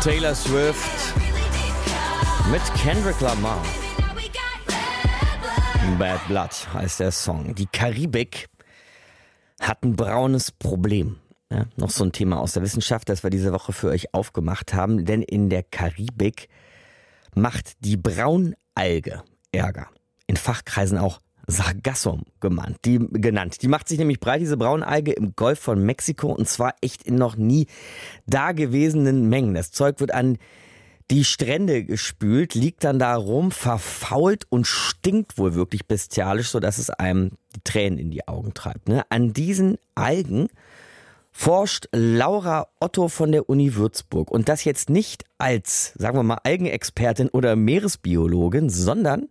Taylor Swift mit Kendrick Lamar. Bad Blood heißt der Song. Die Karibik hat ein braunes Problem. Ja, noch so ein Thema aus der Wissenschaft, das wir diese Woche für euch aufgemacht haben. Denn in der Karibik macht die Braunalge Ärger. In Fachkreisen auch Sargassum genannt. Die macht sich nämlich breit, diese Braunalge, im Golf von Mexiko, und zwar echt in noch nie dagewesenen Mengen. Das Zeug wird an die Strände gespült, liegt dann da rum, verfault und stinkt wohl wirklich bestialisch, sodass es einem die Tränen in die Augen treibt. An diesen Algen forscht Laura Otto von der Uni Würzburg. Und das jetzt nicht als, sagen wir mal, Algenexpertin oder Meeresbiologin, sondern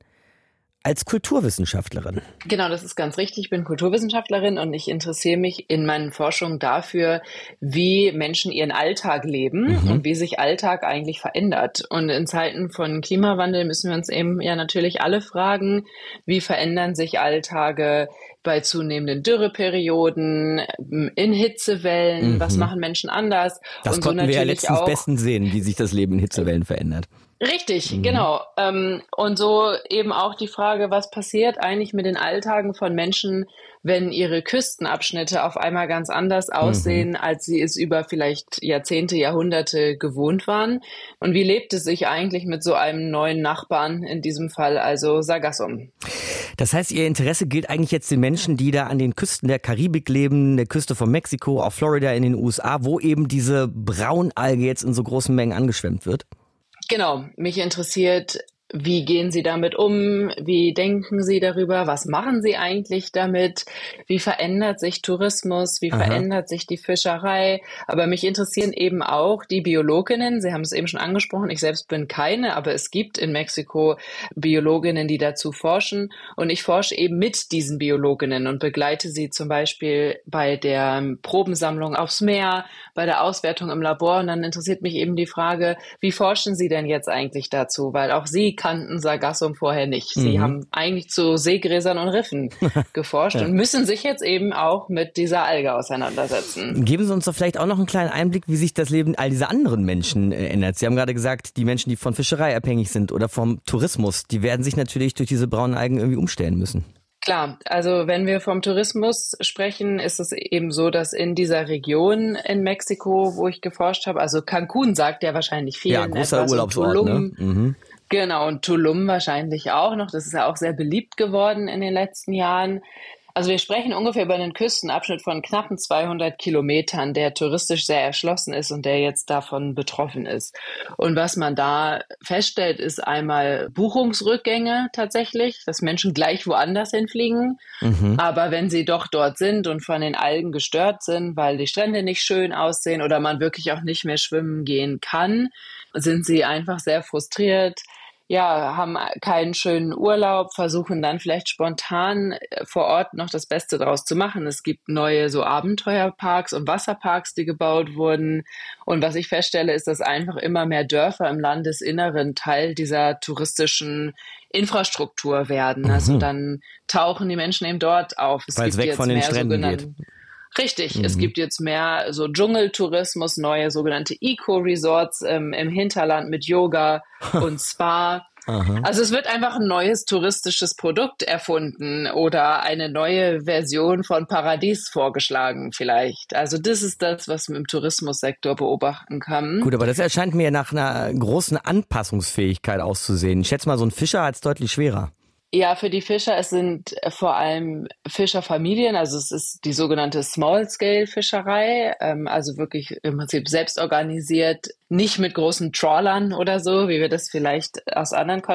als Kulturwissenschaftlerin. Genau, das ist ganz richtig. Ich bin Kulturwissenschaftlerin und ich interessiere mich in meinen Forschungen dafür, wie Menschen ihren Alltag leben und wie sich Alltag eigentlich verändert. Und in Zeiten von Klimawandel müssen wir uns eben ja natürlich alle fragen, wie verändern sich Alltage bei zunehmenden Dürreperioden, in Hitzewellen, was machen Menschen anders? Das und konnten so wir ja natürlich letztens auch bestens sehen, wie sich das Leben in Hitzewellen verändert. Richtig, genau. Und so eben auch die Frage, was passiert eigentlich mit den Alltagen von Menschen, wenn ihre Küstenabschnitte auf einmal ganz anders aussehen, als sie es über vielleicht Jahrzehnte, Jahrhunderte gewohnt waren? Und wie lebt es sich eigentlich mit so einem neuen Nachbarn, in diesem Fall also Sargassum? Das heißt, Ihr Interesse gilt eigentlich jetzt den Menschen, die da an den Küsten der Karibik leben, der Küste von Mexiko, auch Florida in den USA, wo eben diese Braunalge jetzt in so großen Mengen angeschwemmt wird? Genau, mich interessiert, wie gehen Sie damit um? Wie denken Sie darüber? Was machen Sie eigentlich damit? Wie verändert sich Tourismus? Wie verändert sich die Fischerei? Aber mich interessieren eben auch die Biologinnen. Sie haben es eben schon angesprochen. Ich selbst bin keine, aber es gibt in Mexiko Biologinnen, die dazu forschen. Und ich forsche eben mit diesen Biologinnen und begleite sie zum Beispiel bei der Probensammlung aufs Meer, bei der Auswertung im Labor. Und dann interessiert mich eben die Frage, wie forschen Sie denn jetzt eigentlich dazu? Weil auch Sie kannten Sargassum vorher nicht. Sie haben eigentlich zu Seegräsern und Riffen geforscht und müssen sich jetzt eben auch mit dieser Alge auseinandersetzen. Geben Sie uns doch vielleicht auch noch einen kleinen Einblick, wie sich das Leben all dieser anderen Menschen ändert. Sie haben gerade gesagt, die Menschen, die von Fischerei abhängig sind oder vom Tourismus, die werden sich natürlich durch diese braunen Algen irgendwie umstellen müssen. Klar, also wenn wir vom Tourismus sprechen, ist es eben so, dass in dieser Region in Mexiko, wo ich geforscht habe, also Cancun sagt ja wahrscheinlich vielen ja, großer etwas, Urlaubsort, Tulum, ne? Genau, und Tulum wahrscheinlich auch noch. Das ist ja auch sehr beliebt geworden in den letzten Jahren. Also wir sprechen ungefähr über einen Küstenabschnitt von knappen 200 Kilometern, der touristisch sehr erschlossen ist und der jetzt davon betroffen ist. Und was man da feststellt, ist einmal Buchungsrückgänge tatsächlich, dass Menschen gleich woanders hinfliegen. Aber wenn sie doch dort sind und von den Algen gestört sind, weil die Strände nicht schön aussehen oder man wirklich auch nicht mehr schwimmen gehen kann, sind sie einfach sehr frustriert. Ja, haben keinen schönen Urlaub, versuchen dann vielleicht spontan vor Ort noch das Beste draus zu machen. Es gibt neue so Abenteuerparks und Wasserparks, die gebaut wurden. Und was ich feststelle, ist, dass einfach immer mehr Dörfer im Landesinneren Teil dieser touristischen Infrastruktur werden. Also dann tauchen die Menschen eben dort auf. Weil es weg von den Stränden geht. Richtig, es gibt jetzt mehr so Dschungeltourismus, neue sogenannte Eco-Resorts im Hinterland mit Yoga und Spa. Also es wird einfach ein neues touristisches Produkt erfunden oder eine neue Version von Paradies vorgeschlagen vielleicht. Also das ist das, was man im Tourismussektor beobachten kann. Gut, aber das erscheint mir nach einer großen Anpassungsfähigkeit auszusehen. Ich schätze mal, so ein Fischer hat es deutlich schwerer. Ja, für die Fischer, es sind vor allem Fischerfamilien, also es ist die sogenannte Small-Scale-Fischerei, also wirklich im Prinzip selbst organisiert, nicht mit großen Trawlern oder so, wie wir das vielleicht aus anderen